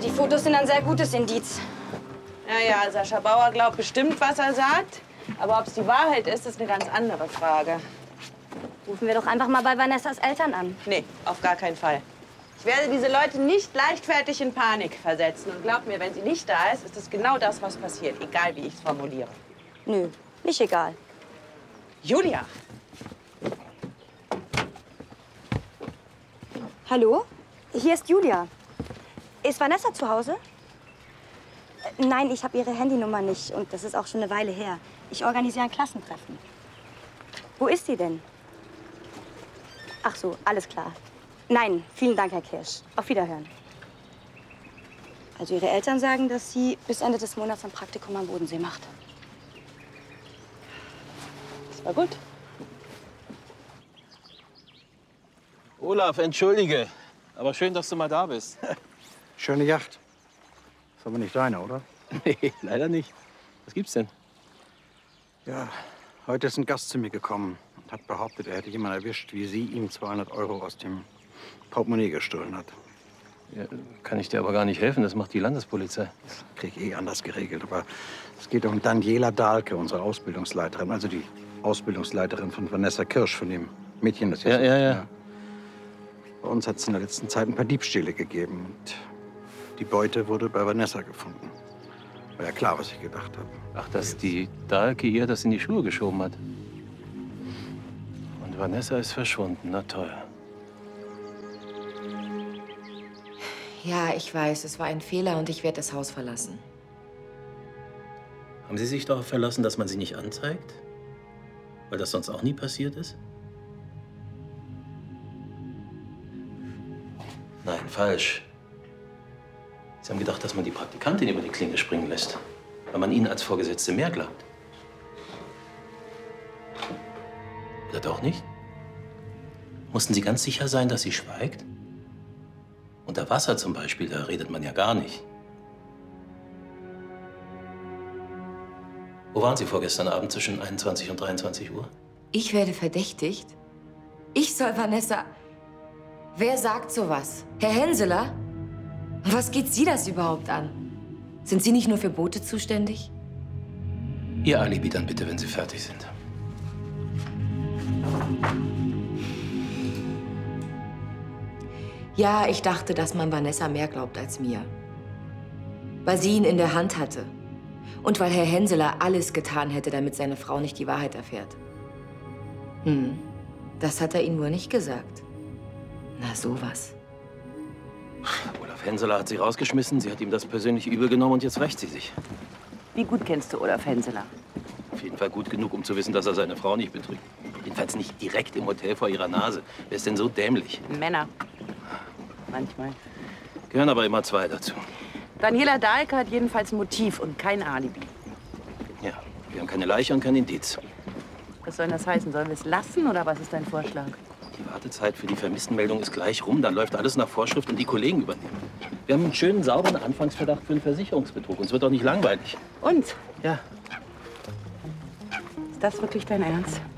die Fotos sind ein sehr gutes Indiz. Ja, Sascha Bauer glaubt bestimmt, was er sagt. Aber ob es die Wahrheit ist, ist eine ganz andere Frage. Rufen wir doch einfach mal bei Vanessas Eltern an. Nee, auf gar keinen Fall. Ich werde diese Leute nicht leichtfertig in Panik versetzen. Und glaub mir, wenn sie nicht da ist, ist es genau das, was passiert. Egal, wie ich es formuliere. Nö, nicht egal. Julia! Hallo? Hier ist Julia. Ist Vanessa zu Hause? Nein, ich habe ihre Handynummer nicht. Und das ist auch schon eine Weile her. Ich organisiere ein Klassentreffen. Wo ist sie denn? Ach so, alles klar. Nein, vielen Dank, Herr Kirsch. Auf Wiederhören. Also Ihre Eltern sagen, dass sie bis Ende des Monats ein Praktikum am Bodensee macht. Das war gut. Olaf, entschuldige. Aber schön, dass du mal da bist. Schöne Yacht. Ist aber nicht deine, oder? Nee, leider nicht. Was gibt's denn? Ja, heute ist ein Gast zu mir gekommen und hat behauptet, er hätte jemanden erwischt, wie sie ihm 200 € aus dem Portemonnaie gestohlen hat. Ja, kann ich dir aber gar nicht helfen. Das macht die Landespolizei. Das krieg ich anders geregelt. Aber es geht um Daniela Dahlke, unsere Ausbildungsleiterin. Also die Ausbildungsleiterin von Vanessa Kirsch, von dem Mädchen, das jetzt... Ja. Bei uns hat es in der letzten Zeit ein paar Diebstähle gegeben. Und die Beute wurde bei Vanessa gefunden. War ja klar, was ich gedacht habe. Ach, dass die Dahlke ihr das in die Schuhe geschoben hat. Und Vanessa ist verschwunden. Na toll. Ja, ich weiß, es war ein Fehler und ich werde das Haus verlassen. Haben Sie sich darauf verlassen, dass man sie nicht anzeigt? Weil das sonst auch nie passiert ist? Nein, falsch. Sie haben gedacht, dass man die Praktikantin über die Klinge springen lässt, weil man ihnen als Vorgesetzte mehr glaubt. Oder doch nicht? Mussten Sie ganz sicher sein, dass sie schweigt? Unter Wasser zum Beispiel, da redet man ja gar nicht. Wo waren Sie vorgestern Abend zwischen 21 und 23 Uhr? Ich werde verdächtigt? Ich soll Vanessa... Wer sagt sowas? Herr Henseler? Und was geht Sie das überhaupt an? Sind Sie nicht nur für Boote zuständig? Ihr Alibi dann bitte, wenn Sie fertig sind. Ja, ich dachte, dass man Vanessa mehr glaubt als mir. Weil sie ihn in der Hand hatte. Und weil Herr Henseler alles getan hätte, damit seine Frau nicht die Wahrheit erfährt. Das hat er Ihnen wohl nicht gesagt. Na, sowas. Olaf Henseler hat sie rausgeschmissen, sie hat ihm das persönlich übel genommen und jetzt rächt sie sich. Wie gut kennst du Olaf Henseler? Auf jeden Fall gut genug, um zu wissen, dass er seine Frau nicht betrügt. Jedenfalls nicht direkt im Hotel vor ihrer Nase. Wer ist denn so dämlich? Männer. Manchmal. Gehören aber immer zwei dazu. Daniela Dahlke hat jedenfalls ein Motiv und kein Alibi. Ja, wir haben keine Leiche und kein Indiz. Was soll das heißen? Sollen wir es lassen oder was ist dein Vorschlag? Die Wartezeit für die Vermisstenmeldung ist gleich rum. Dann läuft alles nach Vorschrift und die Kollegen übernehmen. Wir haben einen schönen, sauberen Anfangsverdacht für einen Versicherungsbetrug. Uns wird doch nicht langweilig. Und? Ja. Ist das wirklich dein Ernst?